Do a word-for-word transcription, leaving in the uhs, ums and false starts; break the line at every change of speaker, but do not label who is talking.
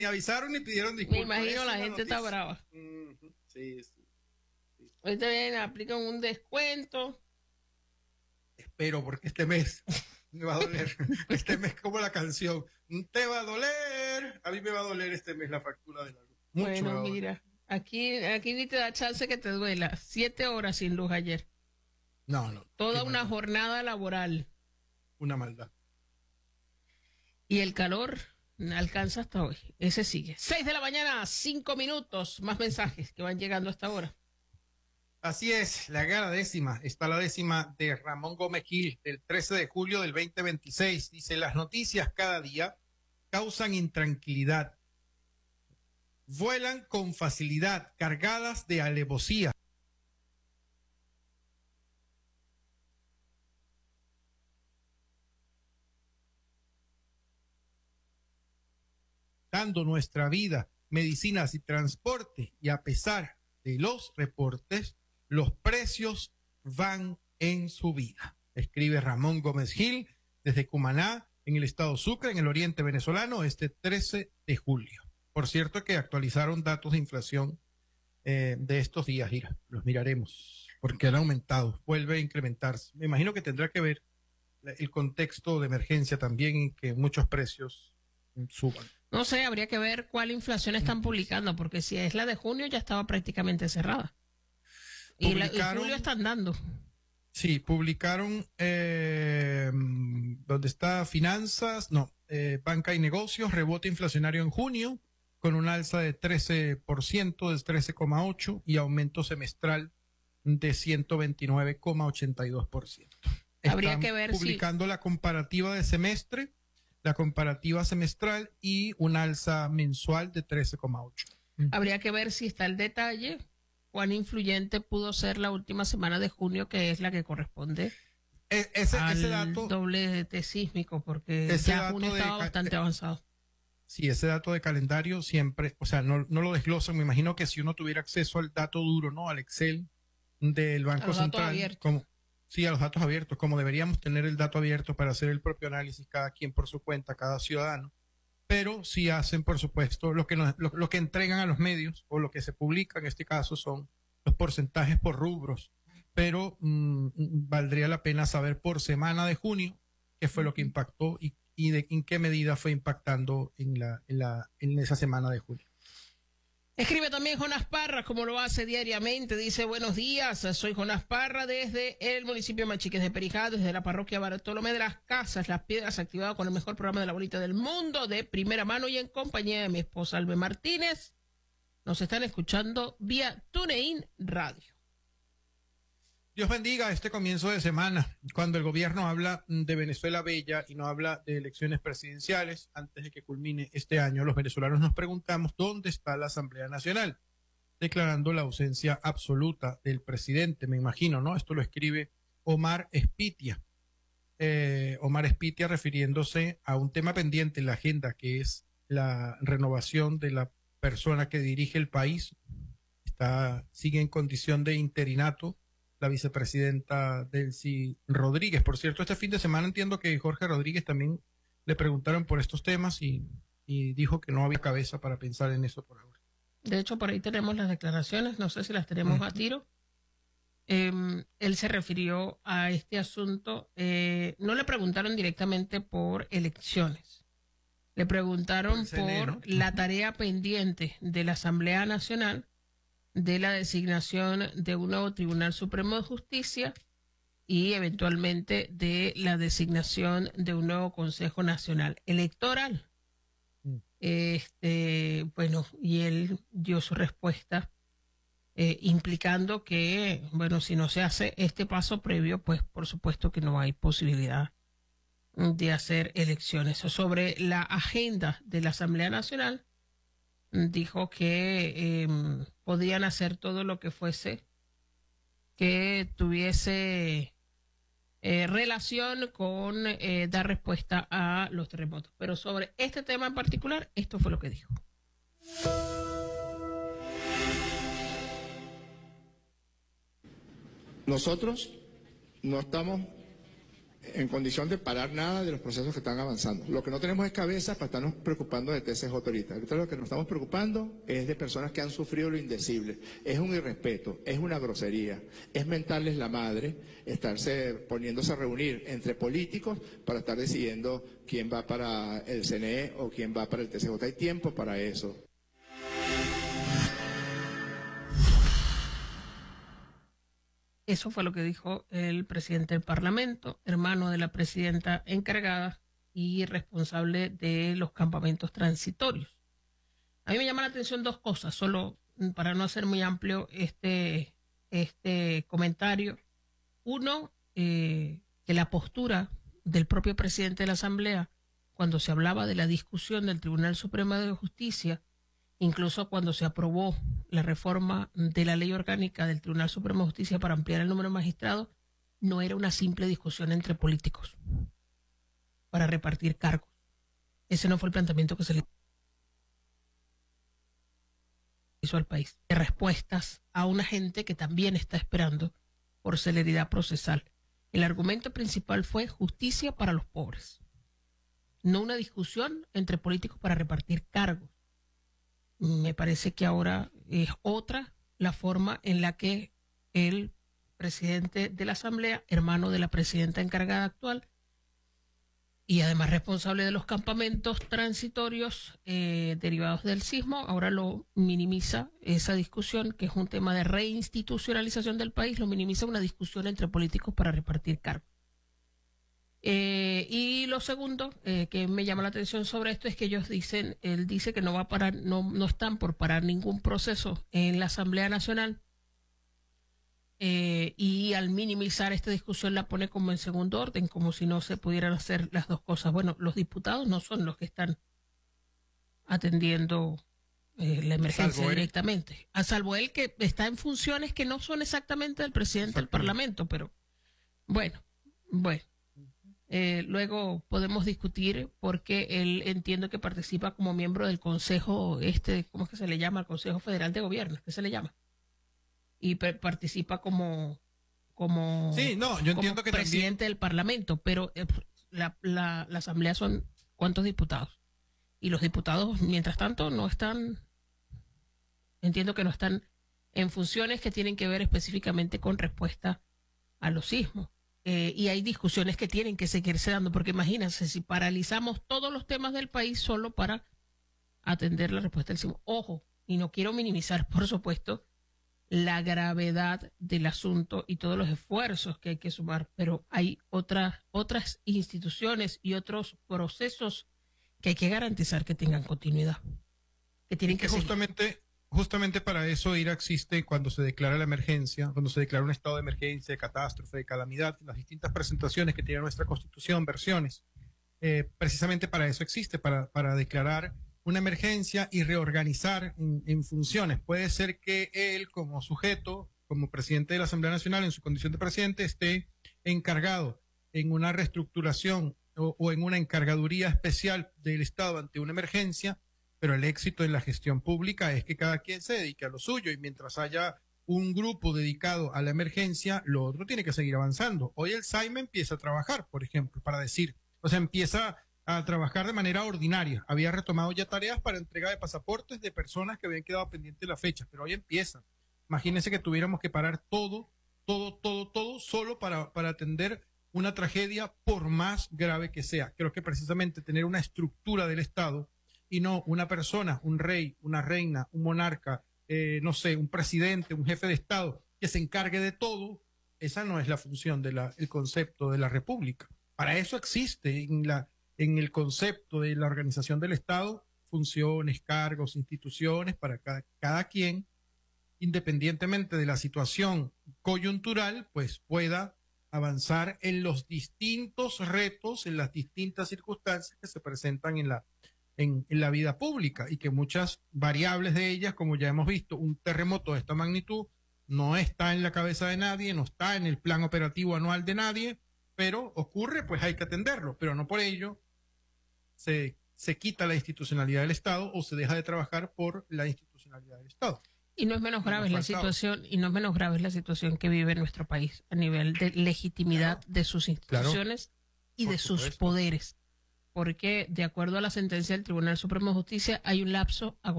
ni avisaron ni pidieron
Me
disculpas.
imagino
Esa
la
es
gente
noticia.
está brava.
Ujú, sí, sí.
Ahorita vienen, aplican un descuento.
Espero, porque este mes me va a doler. Este mes, como la canción, te va a doler. A mí me va a doler este mes la factura de la luz. Mucho me
Bueno,
va a doler.
mira, aquí, aquí ni te da chance que te duela. Siete horas sin luz ayer.
No, no.
Toda
qué
una
maldad,
jornada laboral.
una maldad.
Y el calor alcanza hasta hoy. Ese sigue. Seis de la mañana, cinco minutos. Más mensajes que van llegando hasta ahora.
Así es, la gala décima, está la décima de Ramón Gómez Gil, del trece de julio del veinte veintiséis. Dice, las noticias cada día causan intranquilidad, vuelan con facilidad, cargadas de alevosía. Dando nuestra vida, medicinas y transporte, y a pesar de los reportes, los precios van en subida. Escribe Ramón Gómez Gil desde Cumaná, en el estado Sucre, en el oriente venezolano, este trece de julio. Por cierto que actualizaron datos de inflación eh, de estos días, Ira, los miraremos, porque han aumentado, vuelve a incrementarse. Me imagino que tendrá que ver el contexto de emergencia también, en que muchos precios suban.
No sé, habría que ver cuál inflación están publicando, porque si es la de junio ya estaba prácticamente cerrada. Y, la, y julio están dando.
Sí, publicaron eh, donde está finanzas, no, eh, banca y negocios, rebote inflacionario en junio, con un alza de trece por ciento, de trece coma ocho por ciento y aumento semestral de ciento veintinueve coma ochenta y dos por ciento.
Habría que ver
publicando si... la comparativa de semestre, la comparativa semestral y un alza mensual de trece coma ocho por ciento.
Habría que ver si está el detalle, cuán influyente pudo ser la última semana de junio, que es la que corresponde
e ese,
al
ese dato,
doblete sísmico, porque ya junio estaba
de,
bastante avanzado.
Sí, ese dato de calendario siempre, o sea, no, no lo desglosan. Me imagino que si uno tuviera acceso al dato duro, ¿no? Al Excel del Banco
a los
Central.
Datos abiertos.
Como, sí, a los datos abiertos, como deberíamos tener el dato abierto para hacer el propio análisis, cada quien por su cuenta, cada ciudadano. Pero sí hacen, por supuesto, lo que, nos, lo, lo que entregan a los medios, o lo que se publica en este caso, son los porcentajes por rubros. Pero mmm, valdría la pena saber por semana de junio qué fue lo que impactó y, y de en qué medida fue impactando en, la, en, la, en esa semana de julio.
Escribe también Jonás Parra, como lo hace diariamente. Dice, buenos días, soy Jonás Parra desde el municipio de Machiques de Perijá, desde la parroquia Bartolomé de las Casas, Las Piedras, activado con el mejor programa de la bolita del mundo, de primera mano y en compañía de mi esposa Albe Martínez. Nos están escuchando vía TuneIn Radio.
Dios bendiga este comienzo de semana, cuando el gobierno habla de Venezuela bella y no habla de elecciones presidenciales. Antes de que culmine este año, los venezolanos nos preguntamos dónde está la Asamblea Nacional, declarando la ausencia absoluta del presidente, me imagino, ¿no? Esto lo escribe Omar Espitia. Eh, Omar Espitia refiriéndose a un tema pendiente en la agenda, que es la renovación de la persona que dirige el país. Está, sigue en condición de interinato la vicepresidenta Delcy Rodríguez. Por cierto, este fin de semana entiendo que Jorge Rodríguez también le preguntaron por estos temas y, y dijo que no había cabeza para pensar en eso por ahora.
De hecho, por ahí tenemos las declaraciones, no sé si las tenemos uh-huh. a tiro. Eh, él se refirió a este asunto, eh, no le preguntaron directamente por elecciones, le preguntaron por, por ¿no? la tarea pendiente de la Asamblea Nacional de la designación de un nuevo Tribunal Supremo de Justicia y eventualmente de la designación de un nuevo Consejo Nacional Electoral. Mm. Este, bueno, y él dio su respuesta eh, implicando que, bueno, si no se hace este paso previo, pues por supuesto que no hay posibilidad de hacer elecciones. Sobre la agenda de la Asamblea Nacional, dijo que eh, podían hacer todo lo que fuese que tuviese eh, relación con eh, dar respuesta a los terremotos. Pero sobre este tema en particular, esto fue lo que dijo.
Nosotros no estamos en condición de parar nada de los procesos que están avanzando. Lo que no tenemos es cabeza para estarnos preocupando de T C J ahorita. Ahorita lo que nos estamos preocupando es de personas que han sufrido lo indecible. Es un irrespeto, es una grosería, es mentarles la madre, estarse poniéndose a reunir entre políticos para estar decidiendo quién va para el C N E o quién va para el T C J. Hay tiempo para eso.
Eso fue lo que dijo el presidente del Parlamento, hermano de la presidenta encargada y responsable de los campamentos transitorios. A mí me llama la atención dos cosas, solo para no hacer muy amplio este, este comentario. Uno, eh, que la postura del propio presidente de la Asamblea, cuando se hablaba de la discusión del Tribunal Supremo de Justicia, incluso cuando se aprobó la reforma de la ley orgánica del Tribunal Supremo de Justicia para ampliar el número de magistrados, no era una simple discusión entre políticos para repartir cargos. Ese no fue el planteamiento que se le hizo al país. De respuestas a una gente que también está esperando por celeridad procesal. El argumento principal fue justicia para los pobres, no una discusión entre políticos para repartir cargos. Me parece que ahora es otra la forma en la que el presidente de la Asamblea, hermano de la presidenta encargada actual, y además responsable de los campamentos transitorios eh, derivados del sismo, ahora lo minimiza esa discusión, que es un tema de reinstitucionalización del país, lo minimiza una discusión entre políticos para repartir cargos. Eh, y lo segundo eh, que me llama la atención sobre esto es que ellos dicen, él dice que no va a parar, no, no están por parar ningún proceso en la Asamblea Nacional, eh, y al minimizar esta discusión la pone como en segundo orden, como si no se pudieran hacer las dos cosas. Bueno, los diputados no son los que están atendiendo eh, la emergencia salvo directamente, él. A salvo él, que está en funciones que no son exactamente del presidente del Parlamento, pero bueno, bueno. Eh, luego podemos discutir porque él entiendo que participa como miembro del Consejo, este, ¿cómo es que se le llama? El Consejo Federal de Gobierno, ¿qué se le llama? Y participa como, como,
sí, no, yo entiendo
como
que
presidente
también...
del Parlamento, pero eh, la, la, la Asamblea son ¿cuántos diputados? Y los diputados, mientras tanto, no están, entiendo que no están en funciones que tienen que ver específicamente con respuesta a los sismos. Eh, y hay discusiones que tienen que seguirse dando, porque imagínense, si paralizamos todos los temas del país solo para atender la respuesta del sismo. Ojo, y no quiero minimizar, por supuesto, la gravedad del asunto y todos los esfuerzos que hay que sumar, pero hay otras, otras instituciones y otros procesos que hay que garantizar que tengan continuidad. Que tienen que,
que justamente... Justamente para eso I R A existe cuando se declara la emergencia, cuando se declara un estado de emergencia, de catástrofe, de calamidad, las distintas presentaciones que tiene nuestra Constitución, versiones. Eh, precisamente para eso existe, para, para declarar una emergencia y reorganizar en, en funciones. Puede ser que él, como sujeto, como presidente de la Asamblea Nacional, en su condición de presidente, esté encargado en una reestructuración o, o en una encargaduría especial del Estado ante una emergencia. Pero el éxito en la gestión pública es que cada quien se dedique a lo suyo y mientras haya un grupo dedicado a la emergencia, lo otro tiene que seguir avanzando. Hoy el S A I M empieza a trabajar, por ejemplo, para decir, o sea, empieza a trabajar de manera ordinaria. Había retomado ya tareas para entrega de pasaportes de personas que habían quedado pendientes de la fecha, pero hoy empieza. Imagínense que tuviéramos que parar todo, todo, todo, todo, solo para, para atender una tragedia por más grave que sea. Creo que precisamente tener una estructura del Estado y no una persona, un rey, una reina, un monarca, eh, no sé, un presidente, un jefe de Estado que se encargue de todo, esa no es la función del concepto de la República. Para eso existe en, la, en el concepto de la organización del Estado funciones, cargos, instituciones, para cada, cada quien, independientemente de la situación coyuntural, pues pueda avanzar en los distintos retos, en las distintas circunstancias que se presentan en la En, en la vida pública y que muchas variables de ellas, como ya hemos visto, un terremoto de esta magnitud no está en la cabeza de nadie, no está en el plan operativo anual de nadie, pero ocurre, pues hay que atenderlo, pero no por ello se, se quita la institucionalidad del Estado o se deja de trabajar por la institucionalidad del Estado.
Y no es menos grave la situación, y no es menos grave la situación que vive nuestro país a nivel de legitimidad claro. de sus instituciones. Claro. y
Por
de sus
supuesto.
poderes. Porque, de acuerdo a la sentencia del Tribunal Supremo de Justicia, hay un lapso